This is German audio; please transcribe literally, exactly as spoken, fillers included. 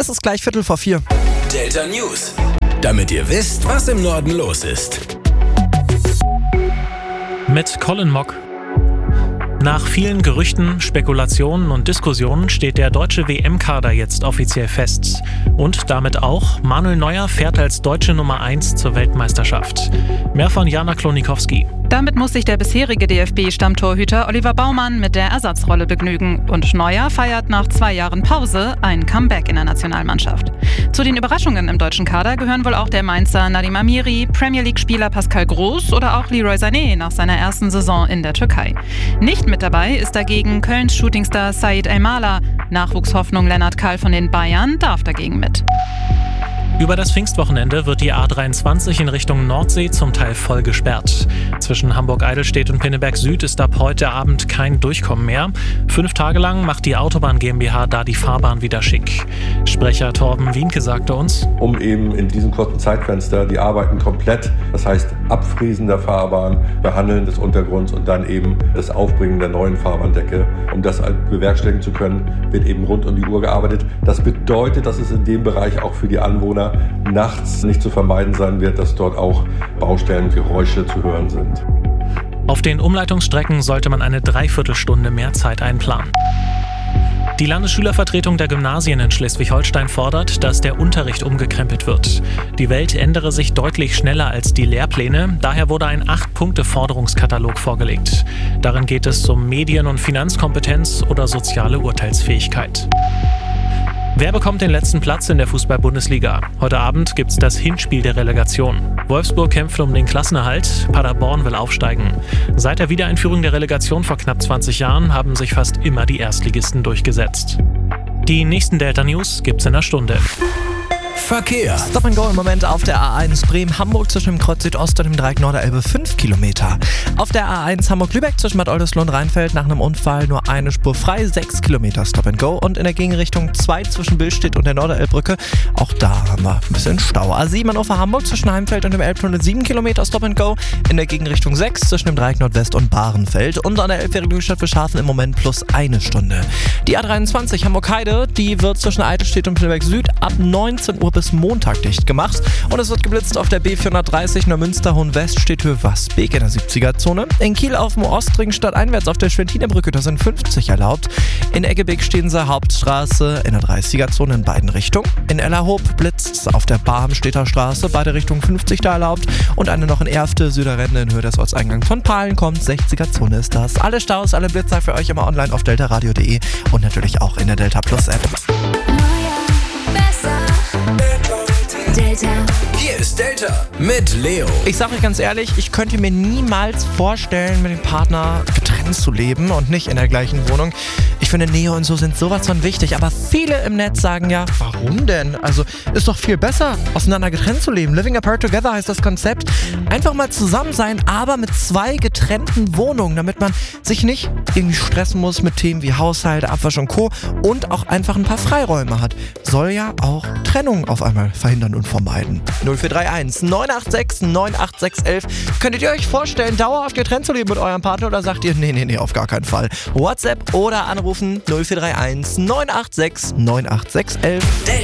Es ist gleich Viertel vor vier. Delta News. Damit ihr wisst, was im Norden los ist. Mit Colin Mock. Nach vielen Gerüchten, Spekulationen und Diskussionen steht der deutsche W M-Kader jetzt offiziell fest. Und damit auch, Manuel Neuer fährt als deutsche Nummer eins zur Weltmeisterschaft. Mehr von Jana Klonikowski. Damit muss sich der bisherige D F B-Stammtorhüter Oliver Baumann mit der Ersatzrolle begnügen. Und Neuer feiert nach zwei Jahren Pause ein Comeback in der Nationalmannschaft. Zu den Überraschungen im deutschen Kader gehören wohl auch der Mainzer Nadim Amiri, Premier League-Spieler Pascal Groß oder auch Leroy Sané nach seiner ersten Saison in der Türkei. Nicht mit dabei ist dagegen Kölns Shootingstar Said Elmalah. Nachwuchshoffnung Lennart Kahl von den Bayern darf dagegen mit. Über das Pfingstwochenende wird die A dreiundzwanzig in Richtung Nordsee zum Teil voll gesperrt. Zwischen Hamburg-Eidelstedt und Pinneberg Süd ist ab heute Abend kein Durchkommen mehr. Fünf Tage lang macht die Autobahn GmbH da die Fahrbahn wieder schick. Sprecher Torben Wienke sagte uns, um eben in diesem kurzen Zeitfenster die Arbeiten komplett, das heißt Abfriesen der Fahrbahn, Behandeln des Untergrunds und dann eben das Aufbringen der neuen Fahrbahndecke. Um das bewerkstelligen zu können, wird eben rund um die Uhr gearbeitet. Das bedeutet, dass es in dem Bereich auch für die Anwohner nachts nicht zu vermeiden sein wird, dass dort auch Baustellengeräusche zu hören sind. Auf den Umleitungsstrecken sollte man eine Dreiviertelstunde mehr Zeit einplanen. Die Landesschülervertretung der Gymnasien in Schleswig-Holstein fordert, dass der Unterricht umgekrempelt wird. Die Welt ändere sich deutlich schneller als die Lehrpläne, daher wurde ein acht-Punkte-Forderungskatalog vorgelegt. Darin geht es um Medien- und Finanzkompetenz oder soziale Urteilsfähigkeit. Wer bekommt den letzten Platz in der Fußball-Bundesliga? Heute Abend gibt's das Hinspiel der Relegation. Wolfsburg kämpft um den Klassenerhalt, Paderborn will aufsteigen. Seit der Wiedereinführung der Relegation vor knapp zwanzig Jahren haben sich fast immer die Erstligisten durchgesetzt. Die nächsten Delta News gibt's in einer Stunde. Verkehr. Stop and Go im Moment auf der A eins Bremen-Hamburg zwischen dem Kreuz Südost und dem Dreieck Norderelbe fünf Kilometer. Auf der A eins Hamburg-Lübeck zwischen Bad Oldesloe und Rheinfeld nach einem Unfall nur eine Spur frei, sechs Kilometer Stop and Go. Und in der Gegenrichtung zwei zwischen Billstedt und der Norderelbbrücke. Auch da haben wir ein bisschen Stau. A sieben Hannover Hamburg zwischen Heimfeld und dem Elbtunnel sieben Kilometer Stop and Go. In der Gegenrichtung sechs zwischen dem Dreieck Nordwest und Bahrenfeld. Und an der elbfährigen Stadt Beschafen im Moment plus eine Stunde. Die A dreiundzwanzig Hamburg-Heide, die wird zwischen Eidelstedt und Pinneberg Süd ab neunzehn Uhr bis Montag dicht gemacht. Und es wird geblitzt auf der B vierhundertdreißig Neumünster Hohenwest steht Höhe Wasbeek in der siebziger-Zone. In Kiel auf dem Ostring stadteinwärts auf der Schwentiner-Brücke, da sind fünfzig erlaubt. In Eggebeek stehen sie Hauptstraße in der dreißiger-Zone in beiden Richtungen. In Ellerhoop blitzt auf der Barhamstädter Straße, beide Richtungen fünfzig da erlaubt. Und eine noch in Erfte, Süderrenne in Höhe des Ortseingangs von Pahlen kommt, sechziger-Zone ist das. Alle Staus, alle Blitzer für euch immer online auf deltaradio punkt de und natürlich auch in der Delta Plus App. Delta. Hier ist Delta mit Leo. Ich sage euch ganz ehrlich, ich könnte mir niemals vorstellen, mit dem Partner getrennt zu leben und nicht in der gleichen Wohnung. Ich finde, Nähe und so sind sowas von wichtig, aber viele im Netz sagen ja, warum denn? Also ist doch viel besser, auseinander getrennt zu leben. Living apart together heißt das Konzept. Einfach mal zusammen sein, aber mit zwei getrennten Wohnungen, damit man sich nicht irgendwie stressen muss mit Themen wie Haushalt, Abwasch und Co. und auch einfach ein paar Freiräume hat. Soll ja auch Trennung auf einmal verhindern und vermeiden. null vier drei eins neun acht sechs neun acht sechs elf. Könntet ihr euch vorstellen, dauerhaft getrennt zu leben mit eurem Partner oder sagt ihr, nee, nee, nee, auf gar keinen Fall. WhatsApp oder anrufen null vier drei eins neun acht sechs neun acht sechs elf.